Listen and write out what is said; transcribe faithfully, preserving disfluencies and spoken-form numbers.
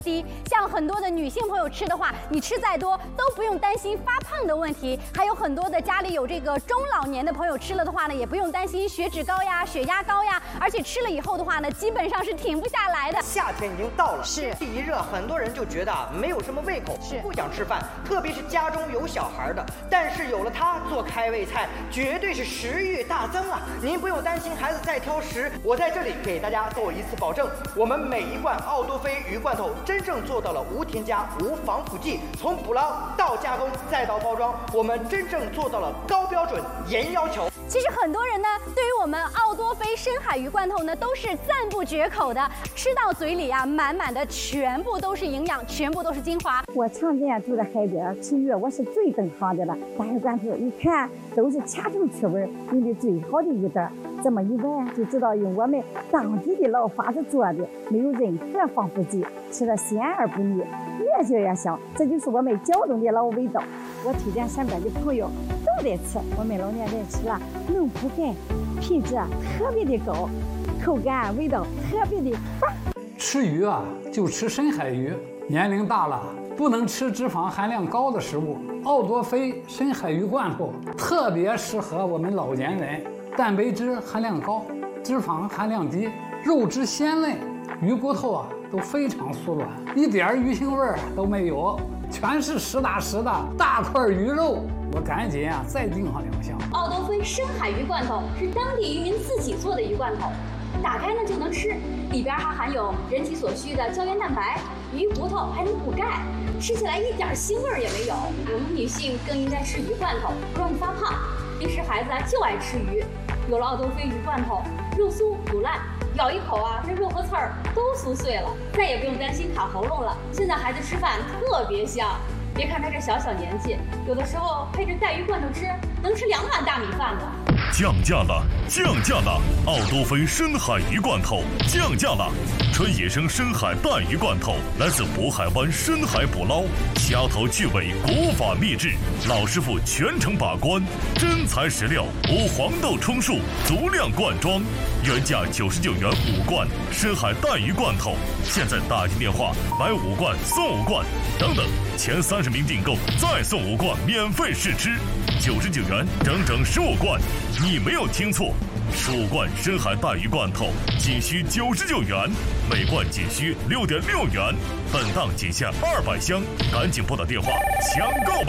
像很多的女性朋友吃的话，你吃再多都不用担心发胖的问题。还有很多的家里有这个中老年的朋友吃了的话呢，也不用担心血脂高呀、血压高呀，而且吃了以后的话呢，基本上是停不下来的。 夏天已经到了， 是天气一热，很多人就觉得没有什么胃口， 是不想吃饭，特别是家中有小孩的。但是有了它做开胃菜，绝对是食欲大增啊！您不用担心孩子再挑食，我在这里给大家做一次保证，我们每一罐奥多菲鱼罐头真正做到了无添加、无防腐剂，从捕捞到加工再到包装，我们真正做到了高标准、严要求。 其实很多人呢，对于我们奥多菲深海鱼罐头呢，都是赞不绝口的。吃到嘴里啊，满满的全部都是营养，全部都是精华。 我常年住在海边吃鱼，我是最懂行的了。大鱼罐头一看都是掐头去味，用的最好的鱼胆，这么一闻就知道用我们当地的老法子做的，没有任何防腐剂，吃了鲜而不腻，越嚼越香。这就是我们胶东的老味道。我推荐身边的朋友都得吃，我们老年人吃了能补钙，品质特别的高，口感味道特别的棒。 吃鱼啊，就吃深海鱼。年龄大了，不能吃脂肪含量高的食物。奥多菲深海鱼罐头特别适合我们老年人，蛋白质含量高，脂肪含量低，肉质鲜嫩，鱼骨头啊都非常酥软，一点鱼腥味儿都没有，全是实打实的大块鱼肉。我赶紧啊再订上两箱。 奥多菲深海鱼罐头是当地渔民自己做的鱼罐头，打开呢就能吃，里边还含有人体所需的胶原蛋白，鱼骨头还能补钙，吃起来一点腥味也没有。我们女性更应该吃鱼罐头，不容易发胖。平时孩子啊就爱吃鱼，有了奥多菲鱼罐头，肉酥不烂，咬一口啊，这肉和刺儿都酥碎了，再也不用担心卡喉咙了。现在孩子吃饭特别香，别看他这小小年纪，有的时候配着带鱼罐头吃，能吃两碗大米饭呢。 降价了，降价了！奥多菲深海鱼罐头降价了，纯野生深海带鱼罐头来自渤海湾深海捕捞，掐头去尾，国法秘制，老师傅全程把关，真材实料，无黄豆充数，足量灌装，原价九十九元五罐深海带鱼罐头，现在打进电话买五罐送五罐，等等，前三十名订购再送五罐免费试吃，九十九元整整十五罐。你没有听错，十五罐深海带鱼罐头仅需九十九元，每罐仅需六点六元，本档仅限二百箱，赶紧拨打电话抢购吧。